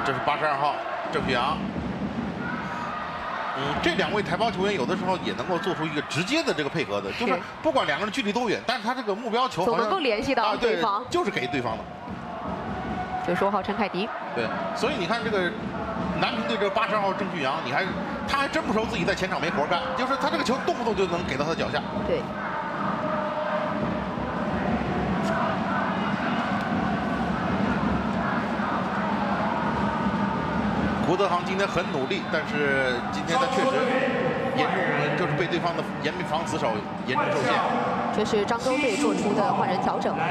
这是82号郑旭阳。这两位台胞球员有的时候也能够做出一个直接的这个配合的，就是不管两个人距离多远，但是他这个目标球总能够联系到对方， 就是给对方的。 95号陈凯迪。 对，所以你看这个南平队这82号郑旭阳，他还真不愁自己在前场没活干，就是他这个球动不动就能给到他脚下。 对。 胡德航今天很努力，但是今天他确实严重就是被对方的严密防死手严重受限。 这是漳州队做出的换人调整。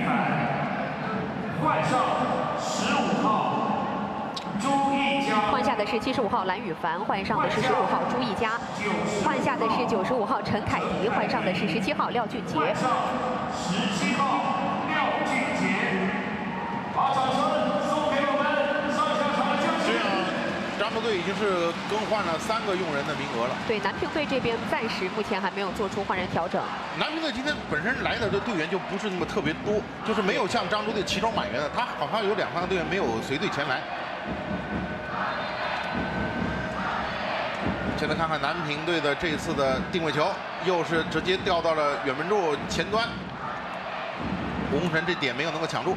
换上15号朱一佳， 换下的是75号蓝宇凡，换上的是15号朱一佳，换下的是95号陈凯迪，换上的是17号廖俊杰。 17号廖俊杰，把掌声送给我们上下场的将士。 漳州队已经是更换了3个用人的名额了。 对，南平队这边暂时目前还没有做出换人调整。 南平队今天本身来的这队员就不是那么特别多，就是没有像漳州队齐装满员的，他好像有2、3个队员没有随队前来。现在看看南平队的这一次的定位球，又是直接掉到了远门柱前端，吴洪辰这点没有能够抢住。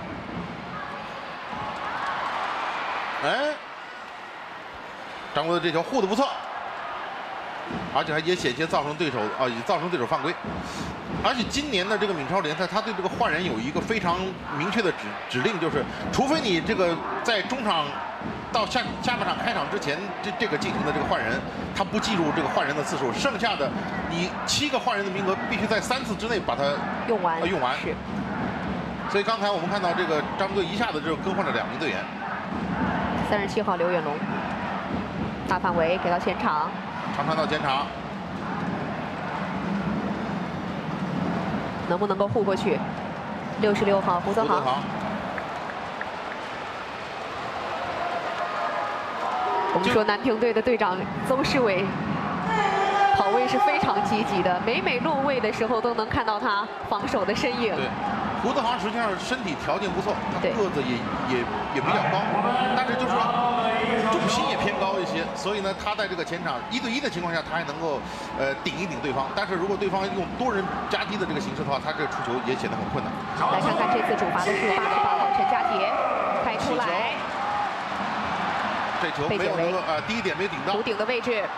哎。漳州的这球护得不错，而且也险些造成对手犯规。而且今年的这个闽超联赛，他对这个换人有一个非常明确的指令，就是除非你这个在中场到下半场开场之前这个进行的这个换人，他不计入这个换人的次数，剩下的你7个换人的名额必须在3次之内把它用完。 是。 所以刚才我们看到这个漳州队一下子就更换了2名队员。 37号刘远龙。大范围给到前场， 长传到前场， 能不能够护过去？66号胡德航。我们说南平队的队长邹世伟跑位是非常积极的，每落位的时候都能看到他防守的身影。 对，胡德航实际上身体条件不错，他个子也比较高，但是就是说重心也偏高一些，所以呢，他在这个前场1对1的情况下，他还能够顶一顶对方。但是如果对方用多人夹击的这个形式的话，他这个出球也显得很困难。 来看看这次主罚的是88号陈家杰，开出来， 这球没有能够第一点没有顶到弧顶的位置。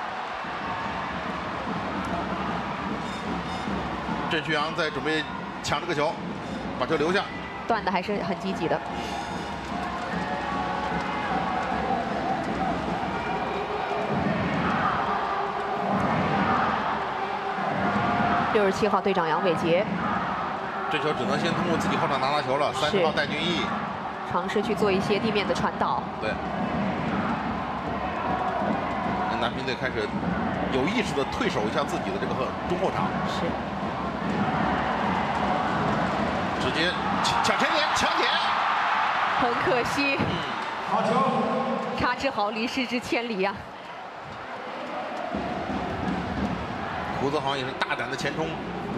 郑旭阳在准备抢这个球，把球留下， 断的还是很积极的。67号队长杨伟杰， 这球只能先通过自己后场拿球了。30号戴俊毅尝试去做一些地面的传导。 对，南平队开始有意识的退守一下自己的这个中后场。 是。 直接抢前点，抢点， 很可惜。 好球！ 差之毫厘，失之千里呀。 胡德航也是大胆的前冲。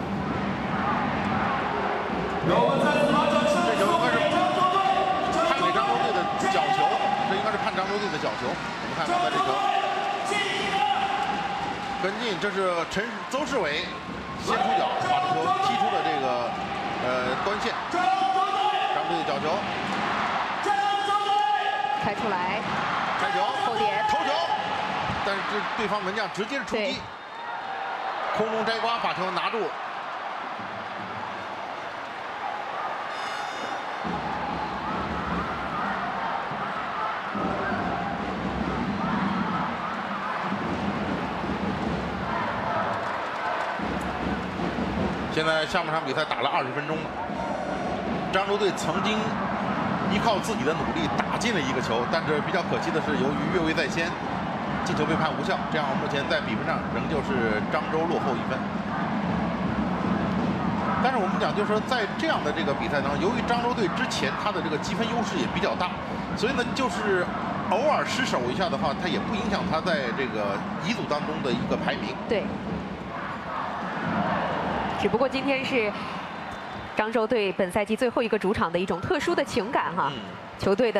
让我们再次把掌声这球应该是判给漳州队的角球，这应该是判漳州队的角球。我们看刚才这球。跟进，这是邹世伟先出脚，把这球踢出了这个端线。漳州队角球， 开出来， 开球， 后点， 头球，但是对方门将直接出击，空中摘瓜把球拿住。现在下半场比赛打了20分钟了，漳州队曾经依靠自己的努力打进了一个球，但是比较可惜的是，由于越位在先，进球被判无效，这样目前在比分上仍旧是漳州落后1分。但是我们讲，就是说在这样的这个比赛当中，由于漳州队之前他的这个积分优势也比较大，所以呢，就是偶尔失手一下的话，他也不影响他在这个乙组当中的一个排名。 对。只不过今天是漳州队本赛季最后一个主场的一种特殊的情感哈，球队的。